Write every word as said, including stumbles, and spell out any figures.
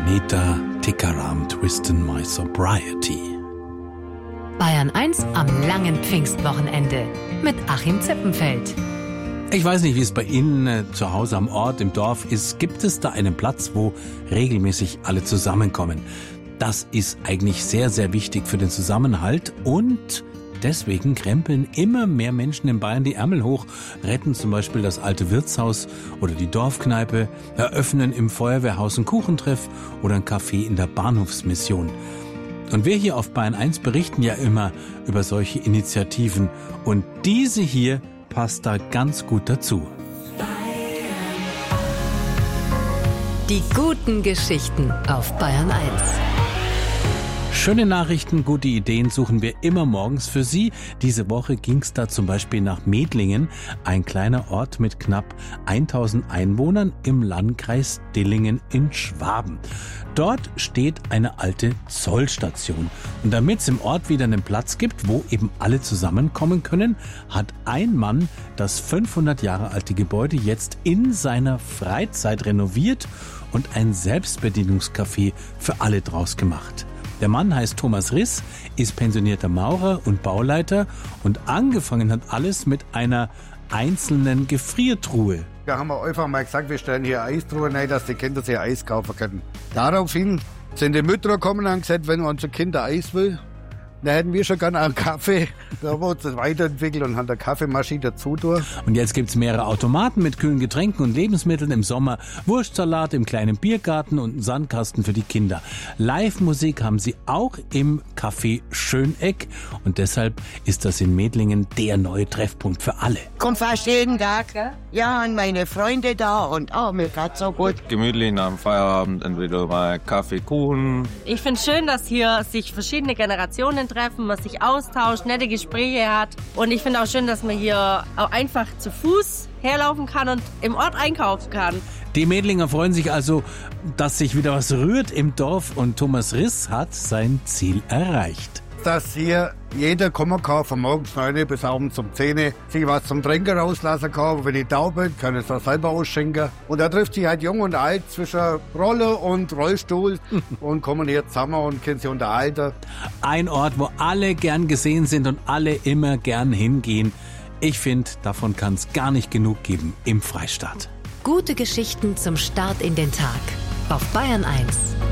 Juanita Tikaram Twisten My Sobriety. Bayern eins am langen Pfingstwochenende mit Achim Zippenfeld. Ich weiß nicht, wie es bei Ihnen äh, zu Hause am Ort, im Dorf ist. Gibt es da einen Platz, wo regelmäßig alle zusammenkommen? Das ist eigentlich sehr, sehr wichtig für den Zusammenhalt und deswegen krempeln immer mehr Menschen in Bayern die Ärmel hoch, retten zum Beispiel das alte Wirtshaus oder die Dorfkneipe, eröffnen im Feuerwehrhaus einen Kuchentreff oder ein Café in der Bahnhofsmission. Und wir hier auf Bayern eins berichten ja immer über solche Initiativen und diese hier passt da ganz gut dazu. Die guten Geschichten auf Bayern eins. Schöne Nachrichten, gute Ideen suchen wir immer morgens für Sie. Diese Woche ging es da zum Beispiel nach Medlingen, ein kleiner Ort mit knapp tausend Einwohnern im Landkreis Dillingen in Schwaben. Dort steht eine alte Zollstation. Und damit es im Ort wieder einen Platz gibt, wo eben alle zusammenkommen können, hat ein Mann das fünfhundert Jahre alte Gebäude jetzt in seiner Freizeit renoviert und ein Selbstbedienungscafé für alle draus gemacht. Der Mann heißt Thomas Riss, ist pensionierter Maurer und Bauleiter und angefangen hat alles mit einer einzelnen Gefriertruhe. Da haben wir einfach mal gesagt, wir stellen hier Eistruhe rein, dass die Kinder sich Eis kaufen können. Daraufhin sind die Mütter gekommen und haben gesagt, wenn unser Kind Eis will, dann hätten wir schon gerne einen Kaffee. Da haben wir uns das weiterentwickelt und haben eine Kaffeemaschine dazu durch. Und jetzt gibt's mehrere Automaten mit kühlen Getränken und Lebensmitteln im Sommer, Wurstsalat im kleinen Biergarten und einen Sandkasten für die Kinder. Live-Musik haben sie auch im Café Schöneck und deshalb ist das in Medlingen der neue Treffpunkt für alle. Komm fast jeden Tag. Ja, und meine Freunde da und oh, mir geht's so gut. Gemütlich nach dem Feierabend entweder mal Kaffee, Kuchen. Ich finde es schön, dass hier sich verschiedene Generationen treffen, man sich austauscht, nette Gespräche hat. Und ich finde auch schön, dass man hier auch einfach zu Fuß herlaufen kann und im Ort einkaufen kann. Die Medlinger freuen sich also, dass sich wieder was rührt im Dorf und Thomas Riss hat sein Ziel erreicht. Dass hier jeder kommen kann, von morgens neun bis abends um zehn, sich was zum Trinken rauslassen kann. Wenn die Taube können es auch selber ausschenken. Und da trifft sich halt Jung und Alt zwischen Rolle und Rollstuhl und kommen hier zusammen und können sich unterhalten. Ein Ort, wo alle gern gesehen sind und alle immer gern hingehen. Ich finde, davon kann es gar nicht genug geben im Freistaat. Gute Geschichten zum Start in den Tag auf Bayern eins.